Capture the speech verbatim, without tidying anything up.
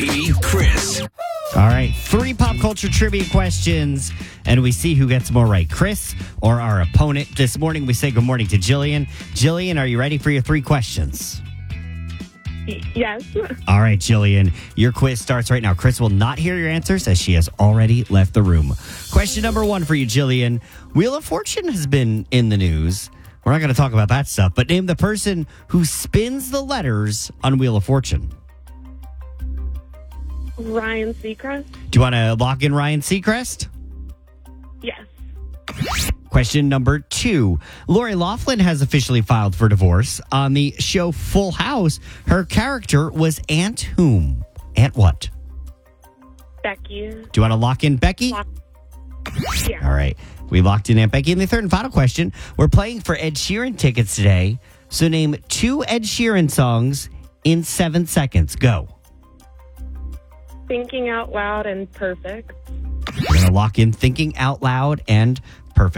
E. Chris. All right, three pop culture trivia questions, and we see who gets more right, Chris or our opponent. This morning, we say good morning to Jillian. Jillian, are you ready for your three questions? Yes. All right, Jillian, your quiz starts right now. Chris will not hear your answers as she has already left the room. Question number one for you, Jillian. Wheel of Fortune has been in the news. We're not going to talk about that stuff, but name the person who spins the letters on Wheel of Fortune. Ryan Seacrest? Do you want to lock in Ryan Seacrest? Yes. Question number two. Lori Loughlin has officially filed for divorce. On the show Full House, her character was Aunt whom? Aunt what? Becky? Do you want to lock in Becky? Lock- yeah. All right. We locked in Aunt Becky. And the third and final question. We're playing for Ed Sheeran tickets today. So name two Ed Sheeran songs in seven seconds. Go. Thinking Out Loud and Perfect. We're going to lock in Thinking Out Loud and Perfect.